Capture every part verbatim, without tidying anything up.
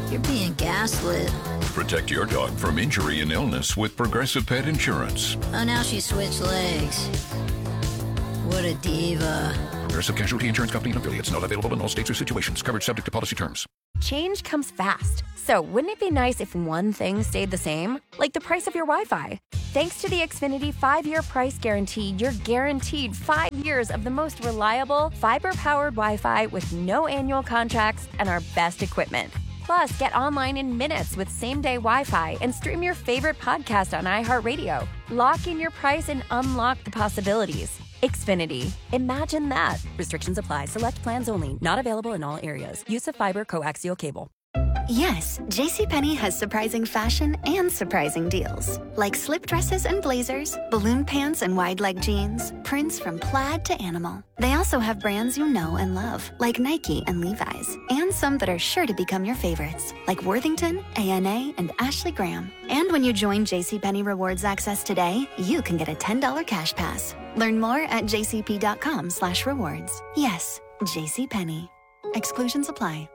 You're being gaslit. Protect your dog from injury and illness with Progressive Pet Insurance. Oh, now she switched legs. What a diva. Progressive Casualty Insurance Company and affiliates. Not available in all states or situations. Coverage subject to policy terms. Change comes fast. So wouldn't it be nice if one thing stayed the same? Like the price of your Wi-Fi. Thanks to the Xfinity five-year price guarantee, you're guaranteed five years of the most reliable, fiber-powered Wi-Fi with no annual contracts and our best equipment. Plus, get online in minutes with same-day Wi-Fi and stream your favorite podcast on iHeartRadio. Lock in your price and unlock the possibilities. Xfinity. Imagine that. Restrictions apply. Select plans only. Not available in all areas. Use of fiber coaxial cable. Yes, JCPenney has surprising fashion and surprising deals. Like slip dresses and blazers, balloon pants and wide leg jeans, prints from plaid to animal. They also have brands you know and love, like Nike and Levi's, and some that are sure to become your favorites, like Worthington, A N A, and Ashley Graham. And when you join JCPenney Rewards Access today, you can get a ten dollars cash pass. Learn more at jcp.com slash rewards. Yes, JCPenney. Exclusions apply.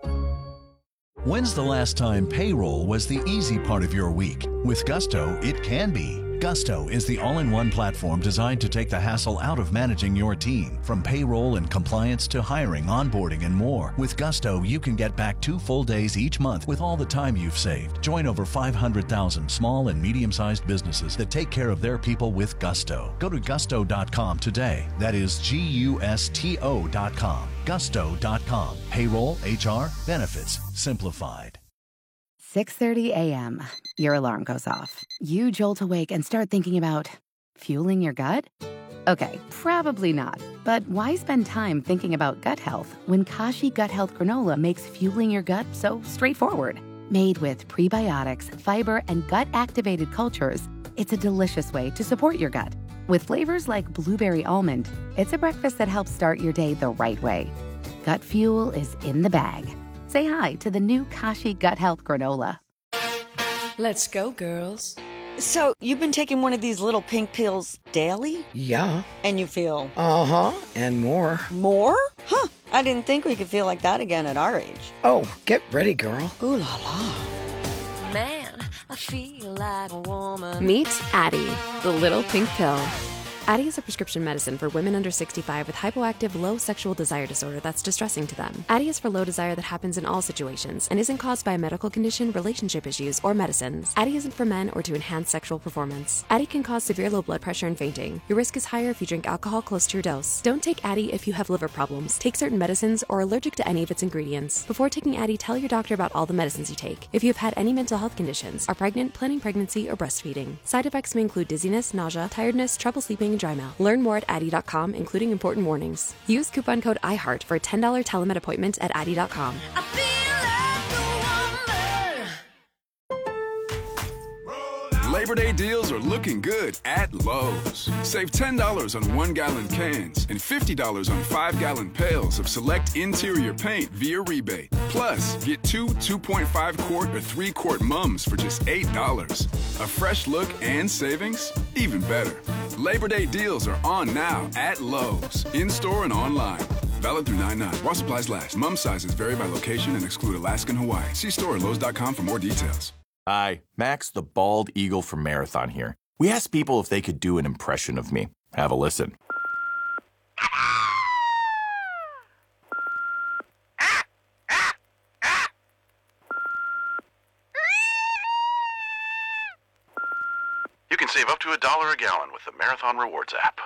When's the last time payroll was the easy part of your week? With Gusto, it can be. Gusto is the all-in-one platform designed to take the hassle out of managing your team. From payroll and compliance to hiring, onboarding, and more. With Gusto, you can get back two full days each month with all the time you've saved. Join over five hundred thousand small and medium-sized businesses that take care of their people with Gusto. Go to gusto dot com today. That is G U S T O dot com. gusto dot com. Payroll, H R, benefits, simplified. six thirty a.m. Your alarm goes off. You jolt awake and start thinking about fueling your gut? Okay, probably not. But why spend time thinking about gut health when Kashi Gut Health Granola makes fueling your gut so straightforward? Made with prebiotics, fiber, and gut-activated cultures, it's a delicious way to support your gut. With flavors like blueberry almond, it's a breakfast that helps start your day the right way. Gut fuel is in the bag. Say hi to the new Kashi Gut Health Granola. Let's go, girls. So, you've been taking one of these little pink pills daily? Yeah. And you feel? Uh-huh, and more. More? Huh, I didn't think we could feel like that again at our age. Oh, get ready, girl. Ooh la la. Man, I feel like a woman. Meet Addyi, the little pink pill. Addyi is a prescription medicine for women under sixty-five with hypoactive low sexual desire disorder that's distressing to them. Addyi is for low desire that happens in all situations and isn't caused by a medical condition, relationship issues, or medicines. Addyi isn't for men or to enhance sexual performance. Addyi can cause severe low blood pressure and fainting. Your risk is higher if you drink alcohol close to your dose. Don't take Addyi if you have liver problems, take certain medicines, or are allergic to any of its ingredients. Before taking Addyi, tell your doctor about all the medicines you take. If you have had any mental health conditions, are pregnant, planning pregnancy, or breastfeeding. Side effects may include dizziness, nausea, tiredness, trouble sleeping, and dry mouth. Learn more at Addyi dot com, including important warnings. Use coupon code iHeart for a ten dollars telemed appointment at Addyi dot com. Labor Day deals are looking good at Lowe's. Save ten dollars on one-gallon cans and fifty dollars on five-gallon pails of select interior paint via rebate. Plus, get two two point five quart or three quart mums for just eight dollars. A fresh look and savings? Even better. Labor Day deals are on now at Lowe's, in-store and online. Valid through nine nine. While supplies last. Mum sizes vary by location and exclude Alaska and Hawaii. See store at lowes dot com for more details. Hi, Max the Bald Eagle from Marathon here. We asked people if they could do an impression of me. Have a listen. You can save up to a dollar a gallon with the Marathon Rewards app.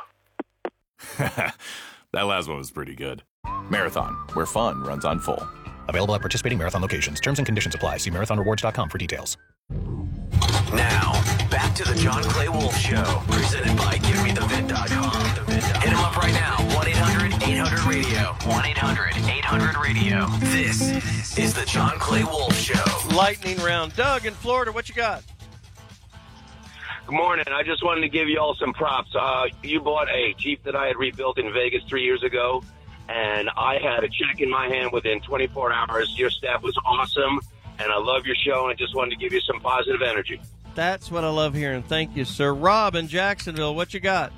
That last one was pretty good. Marathon, where fun runs on full. Available at participating Marathon locations. Terms and conditions apply. See marathon rewards dot com for details. Now, back to the John Clay Wolf Show, presented by give me the vid dot com. Hit him up right now, one eight hundred eight hundred radio, one eight hundred eight hundred radio. This is the John Clay Wolf Show. Lightning round. Doug in Florida, what you got? Good morning. I just wanted to give you all some props. Uh, you bought a Jeep that I had rebuilt in Vegas three years ago, and I had a check in my hand within twenty-four hours. Your staff was awesome, and I love your show, and I just wanted to give you some positive energy. That's what I love hearing. Thank you, sir. Rob in Jacksonville, what you got?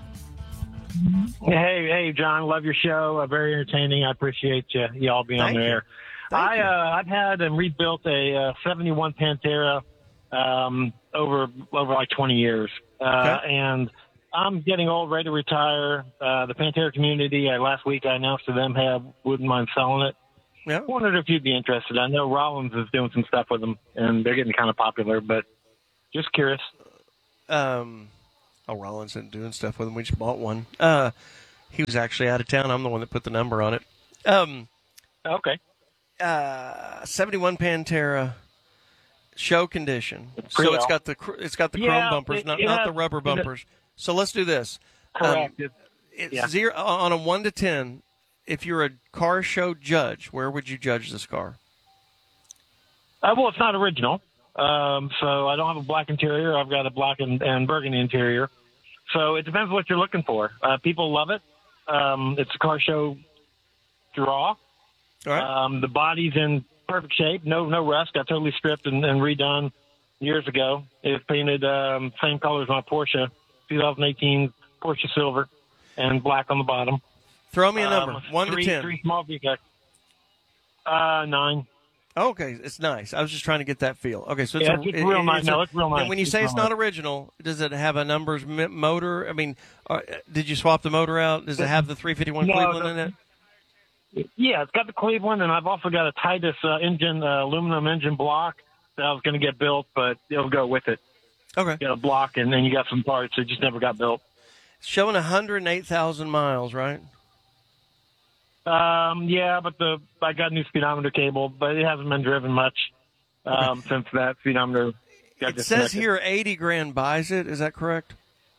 Hey, hey, John, love your show. Uh, very entertaining. I appreciate you, you all being Thank on the you. air. I, uh, I've had and rebuilt a uh, seventy-one Pantera um, over over like twenty years. Uh, Okay. And I'm getting old, ready to retire. Uh, the Pantera community, uh, last week I announced to them, hey, I wouldn't mind selling it. Yeah. Wondered if you'd be interested. I know Rollins is doing some stuff with them, and they're getting kind of popular, but just curious. Um, oh, Rollins isn't doing stuff with him. We just bought one. Uh, he was actually out of town. I'm the one that put the number on it. Um, okay. Uh, seventy-one Pantera, show condition. Pretty So it's well. got the cr- it's got the Yeah, chrome bumpers, it- not it not has- the rubber it- bumpers. So let's do this. Correct. Um, It's- it's yeah. zero on a one to ten. If you're a car show judge, where would you judge this car? Uh, well, it's not original, um, so I don't have a black interior. I've got a black and, and burgundy interior. So it depends what you're looking for. Uh, people love it. Um, it's a car show draw. All right. Um, the body's in perfect shape. No, no rust. Got totally stripped and, and redone years ago. It's painted um, same color as my Porsche, twenty eighteen Porsche Silver, and black on the bottom. Throw me a number, Um, one three, to ten. Three small defects. Uh, nine. Okay, it's nice. I was just trying to get that feel. Okay, so it's, Yeah, a, it's real nice. a- No, it's real nice. And when you It's say real it's not nice. original, does it have a numbers m- motor? I mean, uh, did you swap the motor out? Does it have the three fifty-one No, Cleveland no. in it? Yeah, it's got the Cleveland, and I've also got a Titus uh, engine, uh, aluminum engine block that I was going to get built, but it'll go with it. Okay. Got a block, and then you got some parts that just never got built. It's showing one hundred eight thousand miles, right? Um, yeah, but the I got a new speedometer cable, but it hasn't been driven much um, since that speedometer got It says disconnected. here eighty grand buys it. Is that correct?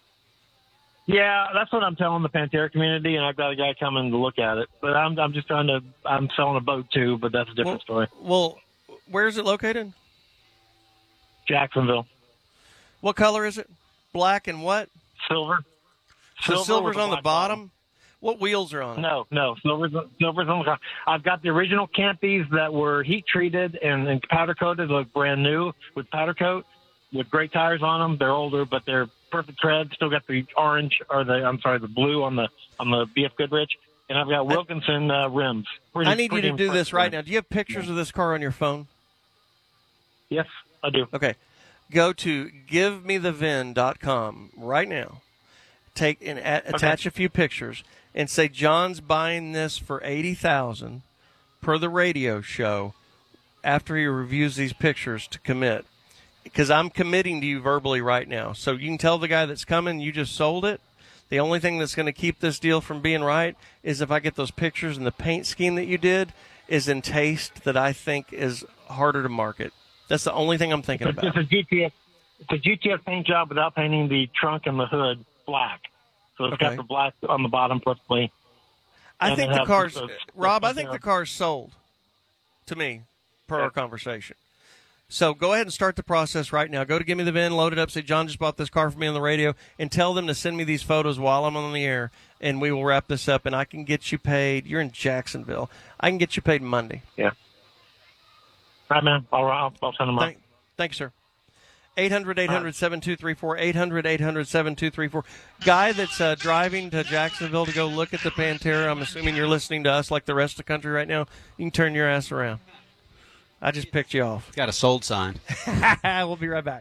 Yeah, that's what I'm telling the Pantera community, and I've got a guy coming to look at it. But I'm I'm just trying to I'm selling a boat too, but that's a different story. Well, where is it located? Jacksonville. What color is it? Black and what? Silver. So Silver silver's with a on the black bottom? What wheels are on it? No, no, silver's silver's on the car. I've got the original Campies that were heat treated and, and powder coated, look brand new with powder coat, with great tires on them. They're older, but they're perfect tread. Still got the orange or the I'm sorry, the blue on the on the B F Goodrich, and I've got Wilkinson uh, rims. Pretty, I need you pretty to do this impressive right rims. now. Do you have pictures of this car on your phone? Yes, I do. Okay. Go to give me the vin dot com right now. Take and a- attach a few pictures and say John's buying this for eighty thousand dollars per the radio show after he reviews these pictures to commit. Because I'm committing to you verbally right now. So you can tell the guy that's coming you just sold it. The only thing that's going to keep this deal from being right is if I get those pictures and the paint scheme that you did is in taste that I think is harder to market. That's the only thing I'm thinking It's, about. it's a G T S. It's a G T S paint job without painting the trunk and the hood black. So it's Okay. got the black on the bottom perfectly. I And think it the has car's, a- a- Rob, I a- think the car's sold to me per our conversation. So go ahead and start the process right now. Go to Give Me the V I N, load it up, say, John just bought this car for me on the radio, and tell them to send me these photos while I'm on the air, and we will wrap this up, and I can get you paid. You're in Jacksonville. I can get you paid Monday. Yeah. All right, man. I'll, I'll, I'll send them up. Thank, thank you, sir. eight hundred, eight hundred, seven two three four, eight hundred, eight hundred, seven two three four. Guy that's uh, driving to Jacksonville to go look at the Pantera, I'm assuming you're listening to us like the rest of the country right now. You can turn your ass around. I just picked you off. Got a sold sign. We'll be right back.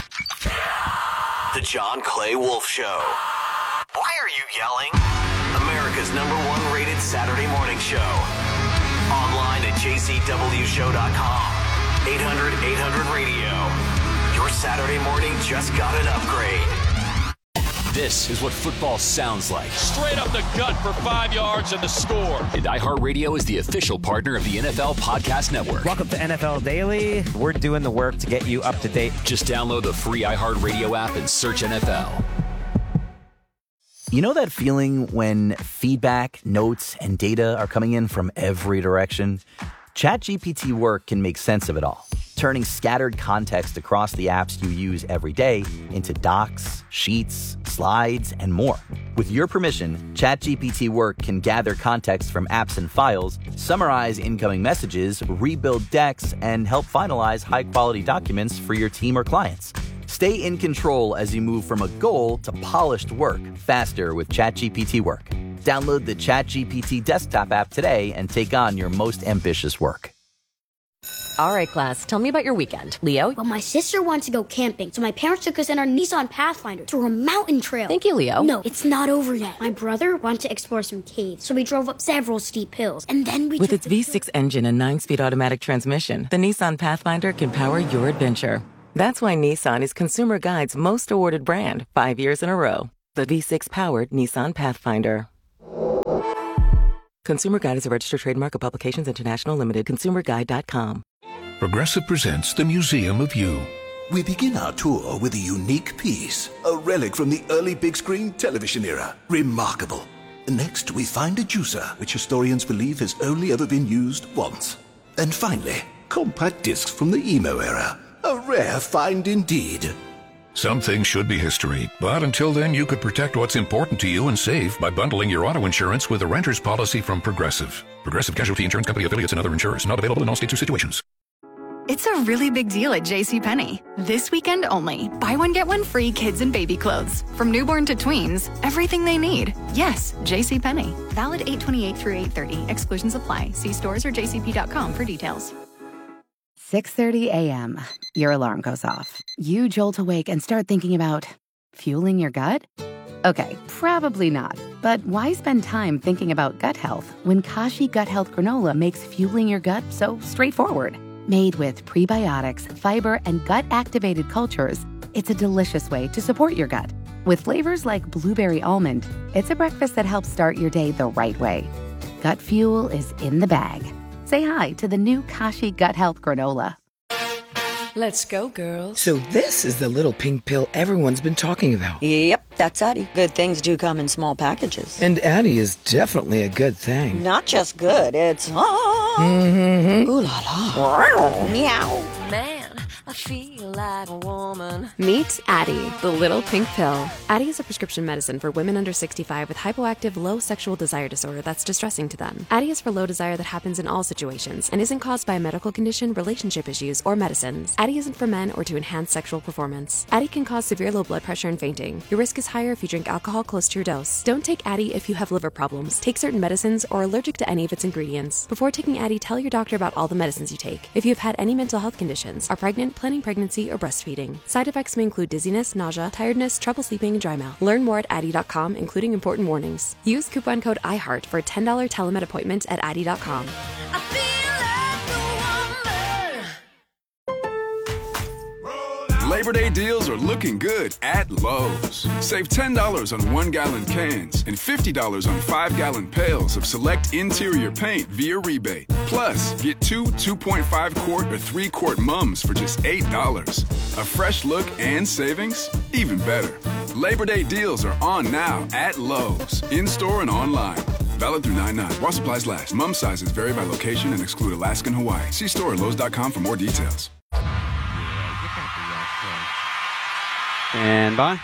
The John Clay Wolf Show. Why are you yelling? America's number one rated Saturday morning show. Online at j c w show dot com. eight hundred, eight hundred radio. Your Saturday morning just got an upgrade. This is what football sounds like. Straight up the gut for five yards and the score. And iHeartRadio is the official partner of the N F L Podcast Network. Welcome to N F L Daily. We're doing the work to get you up to date. Just download the free iHeartRadio app and search N F L. You know that feeling when feedback, notes, and data are coming in from every direction? ChatGPT Work can make sense of it all, turning scattered context across the apps you use every day into docs, sheets, slides, and more. With your permission, ChatGPT Work can gather context from apps and files, summarize incoming messages, rebuild decks, and help finalize high-quality documents for your team or clients. Stay in control as you move from a goal to polished work faster with ChatGPT Work. Download the ChatGPT desktop app today and take on your most ambitious work. All right, class, tell me about your weekend. Leo? Well, my sister wants to go camping, so my parents took us in our Nissan Pathfinder through a mountain trail. Thank you, Leo. No, it's not over yet. My brother wanted to explore some caves, so we drove up several steep hills, and then we With took its the V six engine and nine-speed automatic transmission, the Nissan Pathfinder can power your adventure. That's why Nissan is Consumer Guide's most awarded brand, five years in a row. The V six-powered Nissan Pathfinder. Consumer Guide is a registered trademark of Publications International Limited. consumer guide dot com. Progressive presents the Museum of You. We begin our tour with a unique piece, a relic from the early big screen television era. Remarkable. Next, we find a juicer, which historians believe has only ever been used once. And finally, compact discs from the emo era. A rare find indeed. Some things should be history, but until then you could protect what's important to you and save by bundling your auto insurance with a renter's policy from Progressive. Progressive Casualty Insurance Company affiliates and other insurers. Not available in all states or situations. It's a really big deal at JCPenney. This weekend only. Buy one, get one free kids and baby clothes. From newborn to tweens, everything they need. Yes, JCPenney. Valid eight twenty-eight through eight thirty. Exclusions apply. See stores or j c p dot com for details. six thirty a.m. Your alarm goes off. You jolt awake and start thinking about fueling your gut? Okay, probably not. But why spend time thinking about gut health when Kashi Gut Health Granola makes fueling your gut so straightforward? Made with prebiotics, fiber, and gut-activated cultures, it's a delicious way to support your gut. With flavors like blueberry almond, it's a breakfast that helps start your day the right way. Gut fuel is in the bag. Say hi to the new Kashi Gut Health Granola. Let's go, girls. So this is the little pink pill everyone's been talking about. Yep, that's Addie. Good things do come in small packages. And Addie is definitely a good thing. Not just good, it's... Ah, mm-hmm. Ooh la la. Meow. Man, I feel like a woman. Meet Addie, the little pink pill. Addie is a prescription medicine for women under sixty-five with hypoactive low sexual desire disorder that's distressing to them. Addie is for low desire that happens in all situations and isn't caused by a medical condition, relationship issues, or medicines. Addie isn't for men or to enhance sexual performance. Addie can cause severe low blood pressure and fainting. Your risk is higher if you drink alcohol close to your dose. Don't take Addie if you have liver problems, take certain medicines, or are allergic to any of its ingredients. Before taking Addie, tell your doctor about all the medicines you take. If you have had any mental health conditions, are pregnant, planning pregnancy, or breastfeeding. Side effects may include dizziness, nausea, tiredness, trouble sleeping, and dry mouth. Learn more at addie dot com, including important warnings. Use coupon code IHEART for a ten dollars telemed appointment at addie dot com. Labor Day deals are looking good at Lowe's. Save ten dollars on one-gallon cans and fifty dollars on five-gallon pails of select interior paint via rebate. Plus, get two two point five quart or three quart mums for just eight dollars. A fresh look and savings? Even better. Labor Day deals are on now at Lowe's, in-store and online. Valid through nine nine. While supplies last. Mum sizes vary by location and exclude Alaska and Hawaii. See store at lowes dot com for more details. And bye.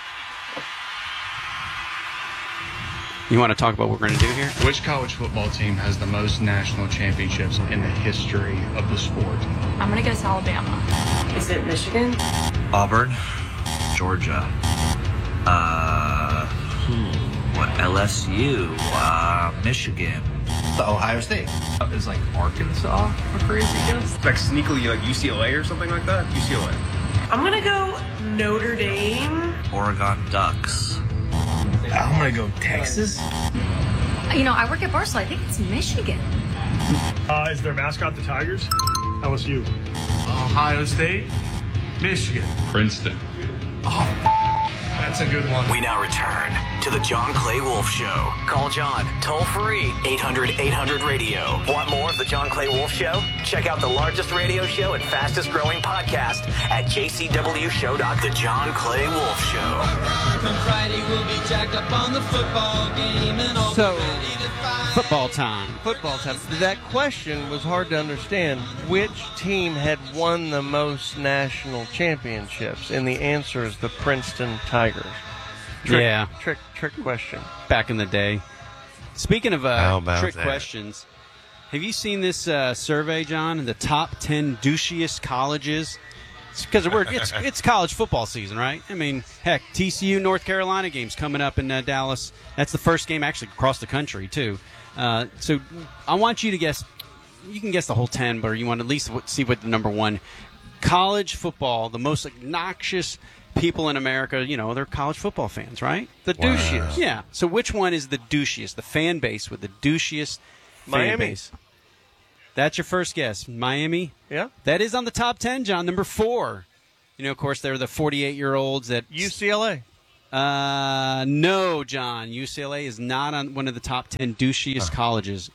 You want to talk about what we're going to do here? Which college football team has the most national championships in the history of the sport? I'm going to guess Alabama. Is it Michigan? Auburn. Georgia. Uh, hmm, what, L S U? Uh, Michigan. The Ohio State. Is like Arkansas a crazy guess? Like sneakily like U C L A or something like that? U C L A. I'm going to go Notre Dame. Oregon Ducks. I'm going to go Texas. You know, I work at Barstool. I think it's Michigan. Uh, is their mascot the Tigers? L S U. Ohio State. Michigan. Princeton. Oh, that's a good one. We now return to the John Clay Wolf Show. Call John toll free eight hundred eight hundred radio. Want more of the John Clay Wolf Show? Check out the largest radio show and fastest growing podcast at j c w show dot com. The John Clay Wolf Show. Friday we'll be jacked up on the football game and all So, football time. Football time. That question was hard to understand. Which team had won the most national championships? And the answer is the Princeton Tigers. Trick, yeah. Trick, trick question. Back in the day. Speaking of uh, trick that? questions, have you seen this uh, survey, John? The top ten douchiest colleges? Because we're it's it's college football season, right? I mean, heck, T C U North Carolina game's coming up in uh, Dallas. That's the first game actually across the country too. Uh, so I want you to guess you can guess the whole ten, but you want to at least see what the number one. College football, the most obnoxious people in America, you know, they're college football fans, right? The Wow. douchiest. Yeah. So which one is the douchiest, the fan base with the douchiest fan Miami. base? That's your first guess. Miami? Yeah. That is on the top ten, John. Number four. You know, of course, they're the forty-eight-year-olds that... U C L A. Uh, no, John. U C L A is not on one of the top ten douchiest colleges.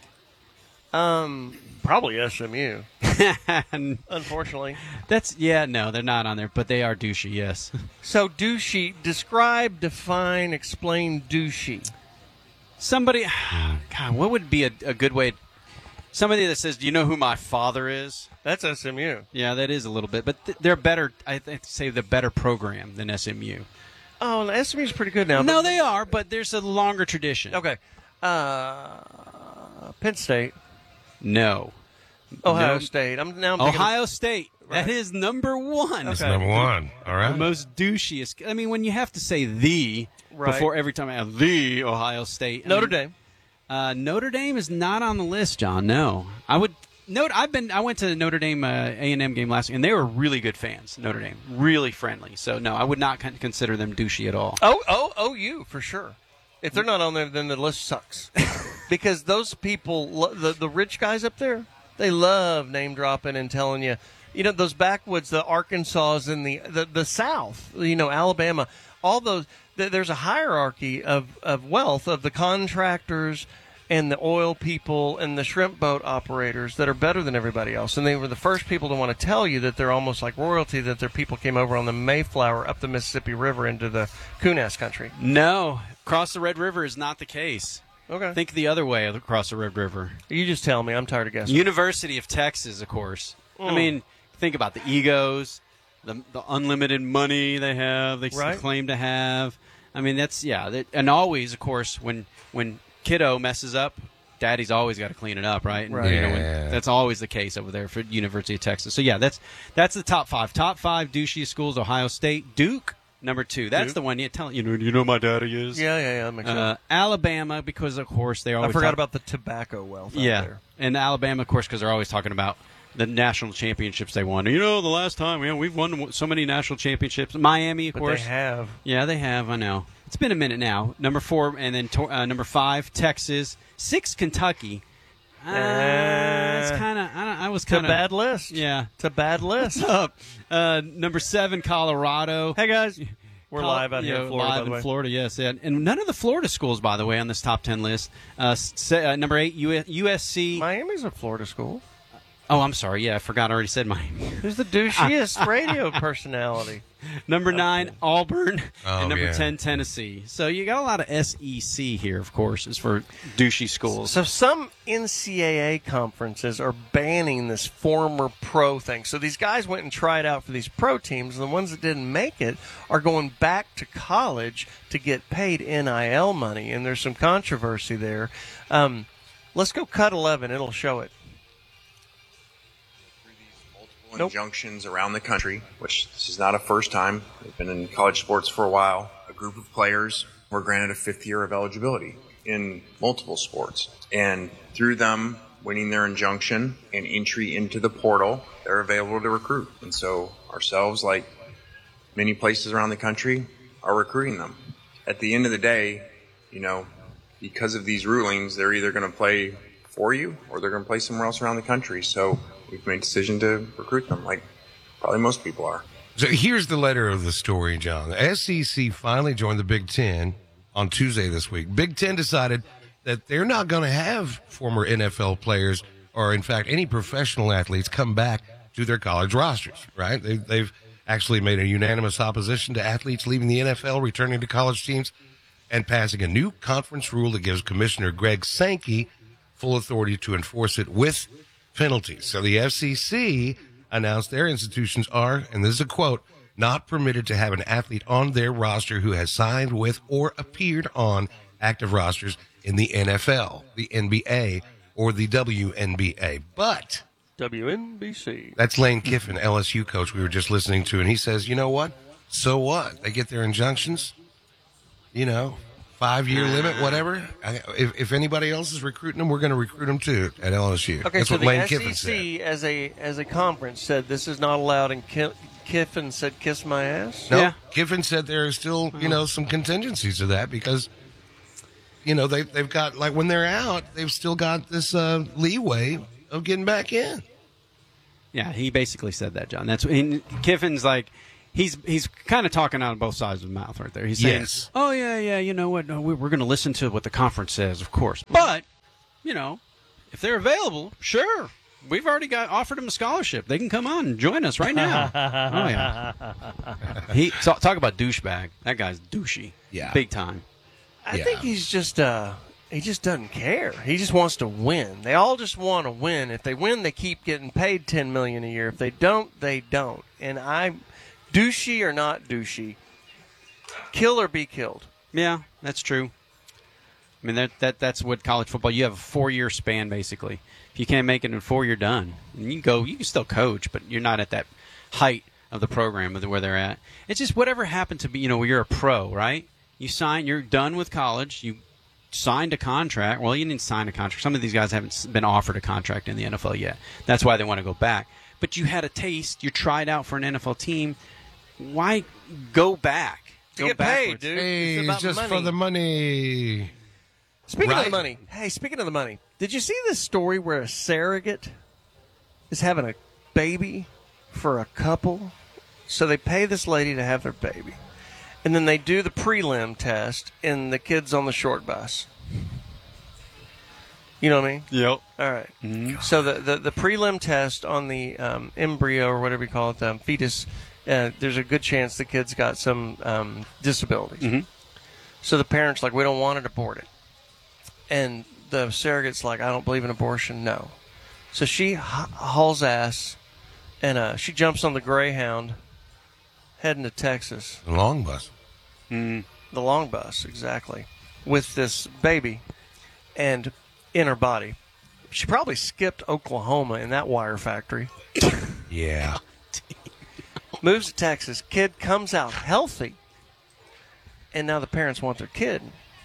Um, probably S M U. Unfortunately. That's yeah, no, they're not on there, but they are douchey, yes. So douchey, describe, define, explain douchey. Somebody, God, what would be a, a good way? Somebody that says, "Do you know who my father is?" That's S M U. Yeah, that is a little bit, but th- they're better. I th- say they're better program than S M U. Oh, S M U is pretty good now. No, they are, but there's a longer tradition. Okay, uh, Penn State. No. Ohio No. State. I'm now I'm thinking Ohio of- State. Right. That is number one. That's number one. All right. The most douchiest. I mean, when you have to say the Right. before every time I have the Ohio State. I Notre mean, Dame. Uh, Notre Dame is not on the list, John. No, I would. Note. I've been. I went to the Notre Dame uh, A and M game last week, and they were really good fans. Notre Dame, really friendly. So no, I would not con- consider them douchey at all. Oh, oh, O U for sure. If they're not on there, then the list sucks. Because those people, lo- the the rich guys up there, they love name dropping and telling you, you know, those backwoods, the Arkansas in the, the the South, you know, Alabama, all those. Th- there's a hierarchy of, of wealth of the contractors and the oil people and the shrimp boat operators that are better than everybody else. And they were the first people to want to tell you that they're almost like royalty, that their people came over on the Mayflower up the Mississippi River into the Kunas country. No, across the Red River is not the case. Okay. Think the other way across the Red River. You just tell me. I'm tired of guessing. University of Texas, of course. I Mm. mean, think about the egos, the, the unlimited money they have, they Right. claim to have. I mean, that's, yeah. That, and always, of course, when when kiddo messes up, daddy's always got to clean it up, right? And, Right. you know, when- Yeah. that's always the case over there for University of Texas. So, yeah, that's that's the top five. Top five douchey schools, Ohio State. Duke, number two. That's Duke. the one you tell you know, you know my daddy is. Yeah, yeah, yeah. That makes Uh, sense. Alabama, because, of course, they always I forgot talk- about the tobacco wealth out yeah, there. and Alabama, of course, because they're always talking about the national championships they won. You know, the last time, you know, we've won so many national championships. Miami, of But course. they have. Yeah, they have. I know. It's been a minute now. Number four, and then to- uh, number five, Texas. Six, Kentucky. Uh, it's kind of. I, I was It's a kind of bad list. Yeah, It's a bad list. up. Uh, number seven, Colorado. Hey, guys. We're Col- live out here yeah, in Florida, Live by the in way. Florida, yes. And, and none of the Florida schools, by the way, on this top ten list. Uh, se- uh, number eight, U- USC. Miami's a Florida school. Oh, I'm sorry. Yeah, I forgot. I already said Miami. Who's the douchiest radio personality? Number nine, Auburn. Oh, and number yeah. ten, Tennessee. So you got a lot of S E C here, of course, is for douchey schools. So some N C double A conferences are banning this former pro thing. So these guys went and tried out for these pro teams, and the ones that didn't make it are going back to college to get paid N I L money, and there's some controversy there. Um, let's go cut eleven. It'll show it. Nope. Injunctions around the country, which this is not a first time. They've been in college sports for a while. A group of players were granted a fifth year of eligibility in multiple sports. And through them winning their injunction and entry into the portal, they're available to recruit. And so ourselves, like many places around the country, are recruiting them. At the end of the day, you know, because of these rulings, they're either going to play for you or they're going to play somewhere else around the country. So we've made a decision to recruit them, like probably most people are. So here's the letter of the story, John. The S E C finally joined the Big Ten on Tuesday this week. Big Ten decided that they're not going to have former N F L players or, in fact, any professional athletes come back to their college rosters, right? They, they've actually made a unanimous opposition to athletes leaving the N F L, returning to college teams, and passing a new conference rule that gives Commissioner Greg Sankey full authority to enforce it with penalties. So the F C C announced their institutions are, and this is a quote, not permitted to have an athlete on their roster who has signed with or appeared on active rosters in the N F L, the N B A, or the W N B A. But W N B C. that's Lane Kiffin, L S U coach we were just listening to, and he says, you know what? So what? They get their injunctions. You know, five-year limit, whatever. I, if, if anybody else is recruiting them, we're going to recruit them too at L S U. Okay, That's so what the Lane S Kiffin E said. C as a as a conference said this is not allowed, and Ki- Kiffin said kiss my ass. No, Yeah. Kiffin said there are still, you know, some contingencies to that because, you know, they, they've got, like, when they're out, they've still got this uh, leeway of getting back in. Yeah, he basically said that, John. That's and Kiffin's like, he's he's kind of talking out of both sides of the mouth right there. He's saying, Yes. oh, yeah, yeah, you know what, no, we- we're going to listen to what the conference says, of course. But, you know, if they're available, sure. We've already got offered them a scholarship. They can come on and join us right now. Oh, yeah. He talk, talk about douchebag. That guy's douchey. Yeah. Big time. I Yeah. think he's just uh he just doesn't care. He just wants to win. They all just want to win. If they win, they keep getting paid ten million dollars a year. If they don't, they don't. And I, douchey or not douchey, kill or be killed. Yeah, that's true. I mean, that, that that's what college football, you have a four-year span, basically. If you can't make it in four, you're done. And you can go, you can still coach, but you're not at that height of the program where they're at. It's just whatever happened to be, you know, where you're a pro, right? You sign, you're done with college. You signed a contract. Well, you didn't sign a contract. Some of these guys haven't been offered a contract in the N F L yet. That's why they want to go back. But you had a taste. You tried out for an N F L team. Why go back? To Go get paid, backwards. dude. Hey, It's about just money. for the money. Speaking of Right? the money, hey, speaking of the money, did you see this story where a surrogate is having a baby for a couple? So they pay this lady to have their baby. And then they do the prelim test, and the kid's on the short bus. You know what I mean? Yep. All right. So the, the, the prelim test on the um, embryo, or whatever you call it, the um, fetus, uh, there's a good chance the kid's got some um, disabilities. Mhm. So the parents like, we don't want to abort it. And the surrogate's like, I don't believe in abortion, no. So she h- hauls ass, and uh, she jumps on the Greyhound, heading to Texas. The long bus. Mm. The long bus, exactly. With this baby and in her body. She probably skipped Oklahoma in that wire factory. Yeah. Moves to Texas. Kid comes out healthy. And now the parents want their kid.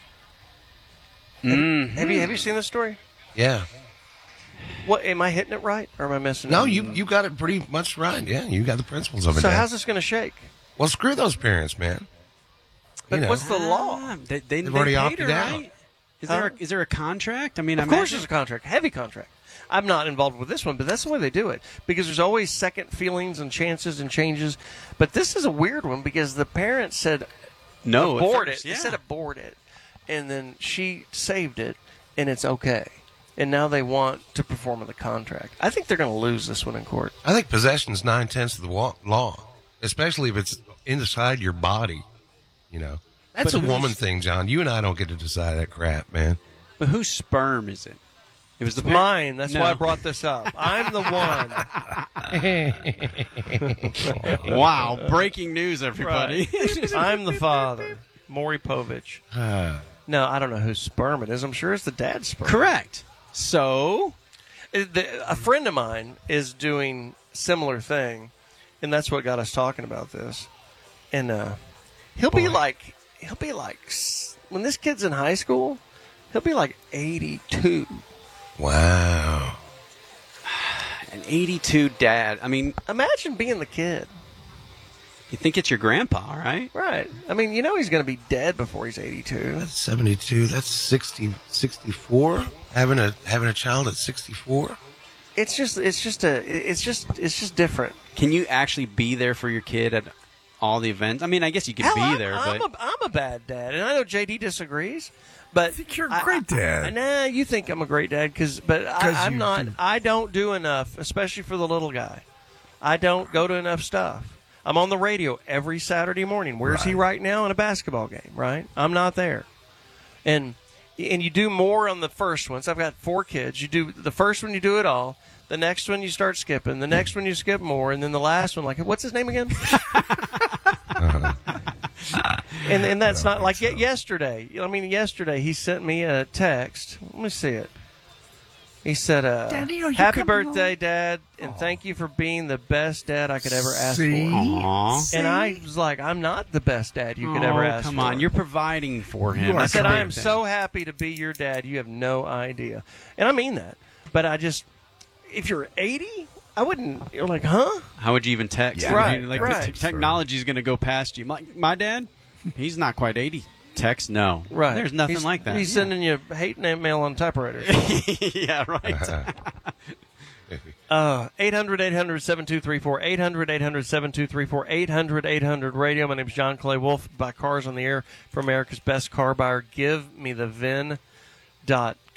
Mm-hmm. Have you have you seen this story? Yeah. What, am I hitting it right, or am I missing No, it? you you got it pretty much right. Yeah, you got the principles of it. So down. how's this going to shake? Well, screw those parents, man. But You know. what's the law? Ah, they, they, They've they already paid opted her, out. right? Is Huh? there a, is there a contract? I mean, Of I course imagine- there's a contract, heavy contract. I'm not involved with this one, but that's the way they do it. Because there's always second feelings and chances and changes. But this is a weird one because the parents said No, at abort first, it. yeah. They said abort it. And then she saved it, and it's okay. And now they want to perform in the contract. I think they're going to lose this one in court. I think possession's nine tenths of the wa- law, especially if it's inside your body. You know, that's But a who's- woman thing, John. You and I don't get to decide that crap, man. But whose sperm is it? It was the It's par- mine. That's No. why I brought this up. I'm the one. Wow, breaking news, everybody. Right. I'm the father. Maury Povich. No, I don't know whose sperm it is. I'm sure it's the dad's sperm. Correct. So, It- the- a friend of mine is doing similar thing, and that's what got us talking about this. And uh, he'll be like, he'll be like, s- when this kid's in high school, he'll be like eighty-two. Wow. an eighty-two dad. I mean, imagine being the kid. You think it's your grandpa, right? Right. I mean, you know he's going to be dead before he's eighty-two. That's seventy-two. That's sixty, sixty-four. Having a having a child at sixty-four. It's just, it's just a, it's just, it's just different. Can you actually be there for your kid at all the events? I mean, I guess you could Hell, be I'm, there, I'm but a, I'm a bad dad, and I know J D disagrees. But I think you're a great dad. Nah, you think I'm a great dad, because but I, 'Cause I'm you not. do. I don't do enough, especially for the little guy. I don't go to enough stuff. I'm on the radio every Saturday morning. Where's he right now? In a basketball game, right? I'm not there. And and you do more on the first ones. I've got four kids. You do the first one, you do it all. The next one, you start skipping. The next one, you skip more. And then the last one, like, what's his name again? and and that's not like ye- yesterday. I mean, yesterday he sent me a text. Let me see it. He said, uh, Daddy, are you happy coming birthday, Dad, and thank you for being the best dad I could ever ask See? for. Aw. And I was like, I'm not the best dad you could ever Oh, ask come for. on. You're providing for him. I said, I am Correct. so happy to be your dad. You have no idea. And I mean that. But I just, if you're eighty, I wouldn't, you're like, huh? How would you even text? Yeah. I mean, Right, like right. the technology is going to go past you. My, my dad, he's not quite eighty. Text, no. Right. There's nothing He's- like that. He's sending you hate mail on typewriter. Yeah, right. Uh, eight hundred, eight hundred, seven two three four, eight hundred, eight hundred, seven two three four, eight hundred, eight hundred radio. My name is John Clay Wolf. Buy cars on the air for America's best car buyer. Give me the V I N dot